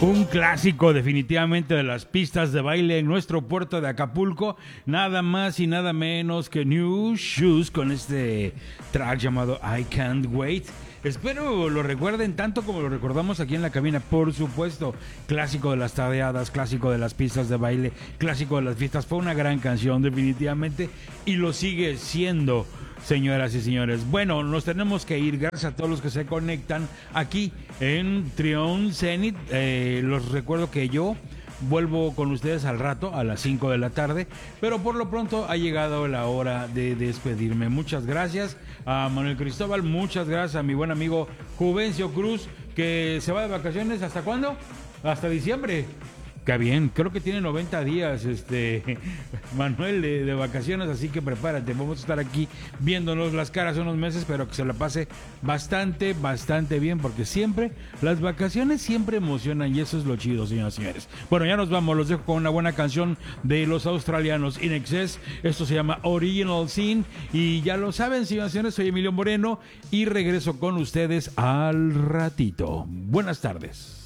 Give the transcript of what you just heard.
Un clásico definitivamente de las pistas de baile en nuestro puerto de Acapulco, nada más y nada menos que New Shoes con este track llamado I Can't Wait. Espero lo recuerden tanto como lo recordamos aquí en la cabina, por supuesto. Clásico de las tardeadas, clásico de las pistas de baile, clásico de las fiestas. Fue una gran canción definitivamente y lo sigue siendo. Señoras y señores, bueno, nos tenemos que ir. Gracias a todos los que se conectan aquí en Trión Zenit. Los recuerdo que yo vuelvo con ustedes al rato, a las 5 de la tarde, pero por lo pronto ha llegado la hora de despedirme. Muchas gracias a Manuel Cristóbal, muchas gracias a mi buen amigo Juvencio Cruz, que se va de vacaciones. ¿Hasta cuándo? Hasta diciembre. Qué bien, creo que tiene 90 días Manuel de vacaciones, así que prepárate, vamos a estar aquí viéndonos las caras unos meses, pero que se la pase bastante bien, porque siempre, las vacaciones siempre emocionan y eso es lo chido, señoras y señores. Bueno, ya nos vamos, los dejo con una buena canción de los australianos In Excess, esto se llama Original Sin, y ya lo saben, señoras y señores, soy Emilio Moreno y regreso con ustedes al ratito. Buenas tardes.